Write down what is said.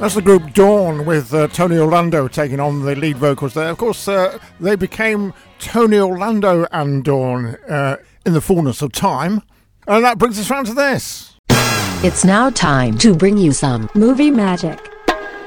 That's the group Dawn with Tony Orlando taking on the lead vocals there. Of course, they became Tony Orlando and Dawn in the fullness of time. And that brings us round to this. It's now time to bring you some movie magic.